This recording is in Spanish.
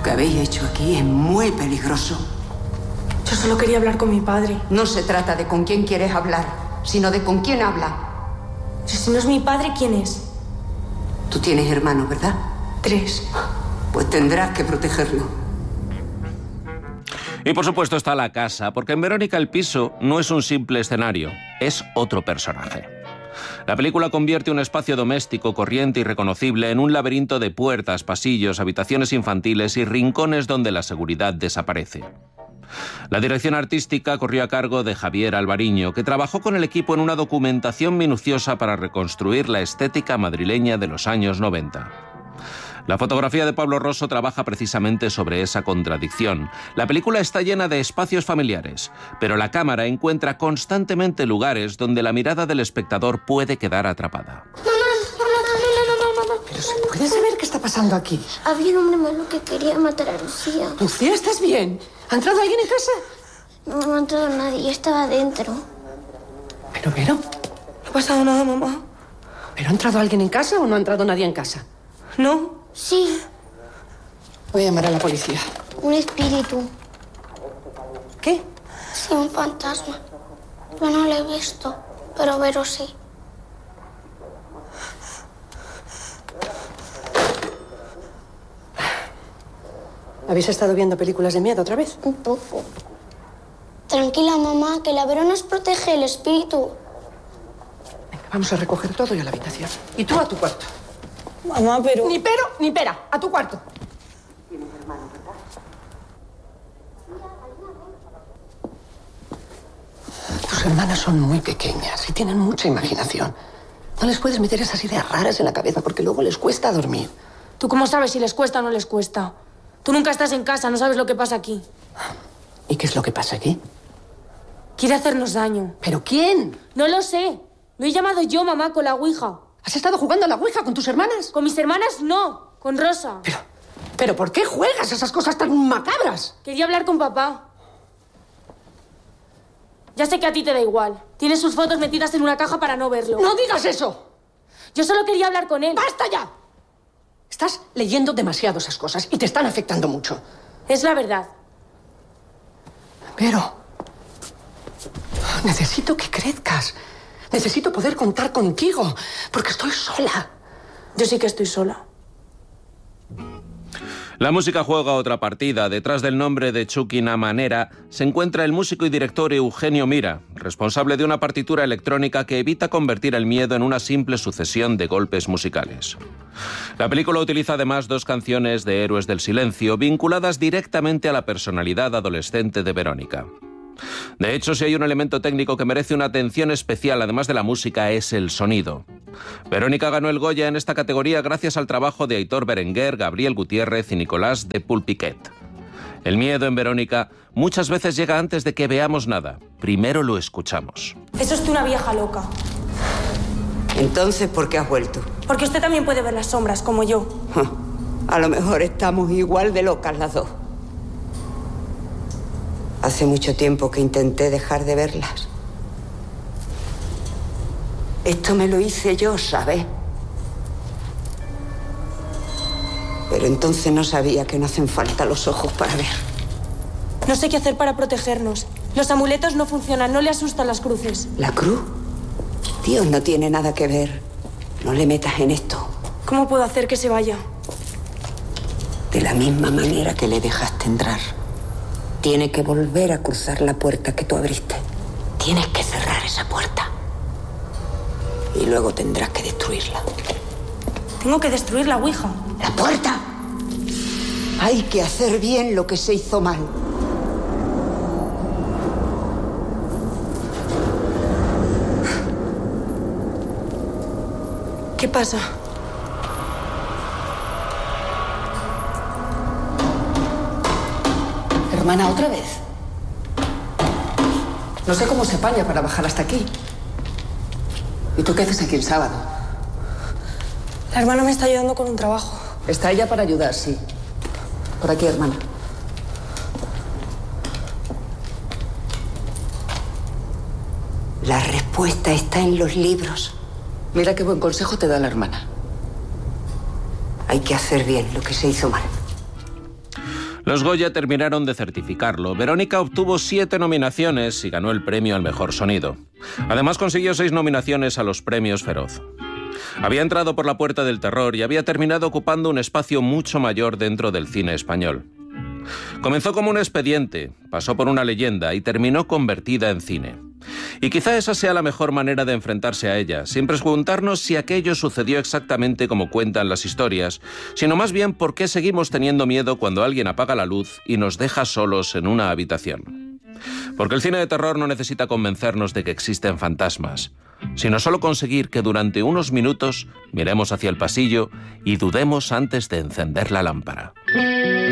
que habéis hecho aquí es muy peligroso. Yo solo quería hablar con mi padre. No se trata de con quién quieres hablar, sino de con quién habla. Pero si no es mi padre, ¿quién es? Tú tienes hermanos, ¿verdad? 3. Pues tendrás que protegerlo. Y por supuesto está la casa, porque en Verónica el piso no es un simple escenario, es otro personaje. La película convierte un espacio doméstico, corriente y reconocible en un laberinto de puertas, pasillos, habitaciones infantiles y rincones donde la seguridad desaparece. La dirección artística corrió a cargo de Javier Alvariño, que trabajó con el equipo en una documentación minuciosa para reconstruir la estética madrileña de los años 90. La fotografía de Pablo Rosso trabaja precisamente sobre esa contradicción. La película está llena de espacios familiares, pero la cámara encuentra constantemente lugares donde la mirada del espectador puede quedar atrapada. Mamá. ¿Pero se puede saber qué está pasando aquí? Había un hombre malo que quería matar a Lucía. Lucía, ¿estás bien? ¿Ha entrado alguien en casa? No ha entrado nadie, estaba dentro. Pero, No ha pasado nada, mamá. ¿pero ha entrado alguien en casa o no ha entrado nadie en casa? ¿No? Sí, Voy a llamar a la policía. un espíritu. ¿Qué? Sí, un fantasma. Yo no lo he visto, pero Vero sí. ¿Habéis estado viendo películas de miedo otra vez? Un poco. Tranquila, mamá, que la Vero nos protege el espíritu. Venga, vamos a recoger todo y a la habitación. Y tú a tu cuarto. Mamá, pero... Ni pero ni pera. A tu cuarto. ¿Tienes hermanos, verdad? Tus hermanas son muy pequeñas y tienen mucha imaginación. No les puedes meter esas ideas raras en la cabeza porque luego les cuesta dormir. ¿Tú cómo sabes si les cuesta o no les cuesta? Tú nunca estás en casa, no sabes lo que pasa aquí. ¿Y qué es lo que pasa aquí? Quiere hacernos daño. ¿Pero quién? No lo sé. Lo he llamado yo, mamá, con la ouija. ¿Has estado jugando a la ouija con tus hermanas? Con mis hermanas, no. Con Rosa. ¿Pero por qué juegas a esas cosas tan macabras? Quería hablar con papá. Ya sé que a ti te da igual. Tienes sus fotos metidas en una caja para no verlo. ¡No digas eso! Yo solo quería hablar con él. ¡Basta ya! Estás leyendo demasiado esas cosas y te están afectando mucho. Es la verdad. Pero necesito que crezcas. Necesito poder contar contigo, porque estoy sola. Yo sí que estoy sola. La música juega otra partida. Detrás del nombre de Chucky Manera se encuentra el músico y director Eugenio Mira, responsable de una partitura electrónica que evita convertir el miedo en una simple sucesión de golpes musicales. La película utiliza además 2 canciones de Héroes del Silencio vinculadas directamente a la personalidad adolescente de Verónica. De hecho, si hay un elemento técnico que merece una atención especial, además de la música, es el sonido. Verónica ganó el Goya en esta categoría gracias al trabajo de Aitor Berenguer, Gabriel Gutiérrez y Nicolás de Pulpiquet. El miedo en Verónica muchas veces llega antes de que veamos nada. Primero lo escuchamos. Eso es de una vieja loca. Entonces, ¿por qué has vuelto? Porque usted también puede ver las sombras, como yo. A lo mejor estamos igual de locas las dos. Hace mucho tiempo que intenté dejar de verlas. Esto me lo hice yo, ¿sabes? Pero entonces no sabía que no hacen falta los ojos para ver. No sé qué hacer para protegernos. Los amuletos no funcionan, no le asustan las cruces. ¿La cruz? Dios no tiene nada que ver. No le metas en esto. ¿Cómo puedo hacer que se vaya? De la misma manera que le dejaste entrar. Tiene que volver a cruzar la puerta que tú abriste. Tienes que cerrar esa puerta. Y luego tendrás que destruirla. Tengo que destruir la ouija. ¡La puerta! Hay que hacer bien lo que se hizo mal. ¿Qué pasa? Hermana, ¿otra vez? No sé cómo se apaña para bajar hasta aquí. ¿Y tú qué haces aquí el sábado? La hermana me está ayudando con un trabajo. Está ella para ayudar, sí. Por aquí, hermana. La respuesta está en los libros. Mira qué buen consejo te da la hermana. Hay que hacer bien lo que se hizo mal. Los Goya terminaron de certificarlo. Verónica obtuvo 7 nominaciones y ganó el premio al mejor sonido. Además consiguió 6 nominaciones a los premios Feroz. Había entrado por la puerta del terror y había terminado ocupando un espacio mucho mayor dentro del cine español. Comenzó como un expediente, pasó por una leyenda y terminó convertida en cine. Y quizá esa sea la mejor manera de enfrentarse a ella, sin preguntarnos si aquello sucedió exactamente como cuentan las historias, sino más bien por qué seguimos teniendo miedo cuando alguien apaga la luz y nos deja solos en una habitación. Porque el cine de terror no necesita convencernos de que existen fantasmas, sino solo conseguir que durante unos minutos miremos hacia el pasillo y dudemos antes de encender la lámpara.